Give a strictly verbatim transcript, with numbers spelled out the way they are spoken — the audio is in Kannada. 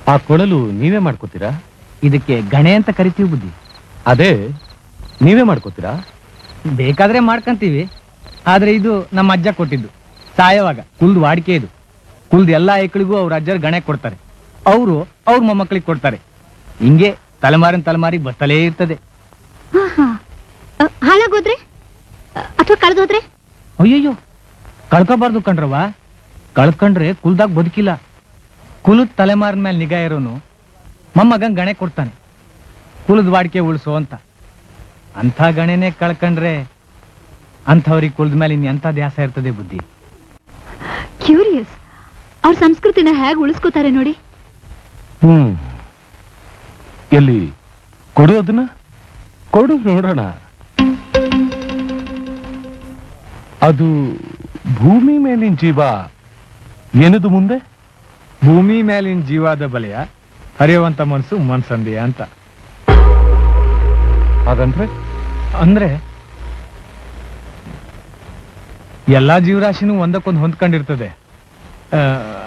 ಆ ಕೊಳಲು ನೀವೇ ಮಾಡ್ಕೋತೀರಾ? ಇದಕ್ಕೆ ಗಣೆ ಅಂತ ಕರಿತೀವಿ ಬುದ್ಧಿ. ಅದೇ ನೀವೇ ಮಾಡ್ಕೋತೀರಾ? ಬೇಕಾದ್ರೆ ಮಾಡ್ಕಂತೀವಿ, ಆದ್ರೆ ಇದು ನಮ್ಮ ಅಜ್ಜ ಕೊಟ್ಟಿದ್ದು. ಸಾಯವಾಗ ಕುಲ್ದು ವಾಡಿಕೆ ಇದು. ಕುಲ್ದು ಎಲ್ಲಾ ಐಕ್ಳಿಗೂ ಅವ್ರ ಅಜ್ಜರು ಗಣೆ ಕೊಡ್ತಾರೆ, ಅವರು ಅವ್ರ ಮೊಮ್ಮಕ್ಕಳಿಗೆ ಕೊಡ್ತಾರೆ. ಹಿಂಗೆ ತಲೆಮಾರಿನ ತಲೆಮಾರಿಗೆ ಬರ್ತಲೇ ಇರ್ತದೆ. ಹಾಳಾಗೋದ್ರೆ ಅಥವಾ ಕಳೆದೋದ್ರೆ? ಅಯ್ಯಯ್ಯೋ, ಕಳ್ಕೋಬಾರ್ದು ಕಣ್ರವ. ಕಳ್ಕೊಂಡ್ರೆ ಕುಲ್ದಾಗ ಬದುಕಿಲ್ಲ. ಕುಲದ ತಲೆಮಾರಿನ ಮೇಲೆ ನಿಗಾ ಇರೋನು ಮೊಮ್ಮಗನ್ ಗಣೆ ಕೊಡ್ತಾನೆ, ಕುಲದ ವಾಡಿಕೆ ಉಳಿಸೋ ಅಂತ. ಅಂಥ ಗಣೆನೆ ಕಳ್ಕೊಂಡ್ರೆ ಅಂಥವ್ರಿಗೆ ಕುಲದ ಮೇಲೆ ಇನ್ ಎಂಥ ದ್ಯಾಸ ಇರ್ತದೆ ಬುದ್ಧಿ. ಕ್ಯೂರಿಯಸ್, ಅವ್ರ ಸಂಸ್ಕೃತಿನ ಹೇಗೆ ಉಳಿಸ್ಕೋತಾರೆ ನೋಡಿ. ಹ್ಮ್ ಎಲ್ಲಿ ಕೊಡು, ಅದನ್ನ ಕೊಡು ನೋಡೋಣ. ಅದು ಭೂಮಿ ಮೇಲಿನ ಜೀವ ಏನದು ಮುಂದೆ? ಭೂಮಿ ಮೇಲಿನ ಜೀವಾದ ಬಲೆಯ ಹರಿಯುವಂತ ಮನ್ಸು ಮನ್ಸಂದಿಯ ಅಂತ. ಹಾಗಂದ್ರೆ ಅಂದ್ರೆ ಎಲ್ಲಾ ಜೀವರಾಶಿನೂ ಒಂದಕ್ಕೊಂದು ಹೊಂದ್ಕೊಂಡಿರ್ತದೆ.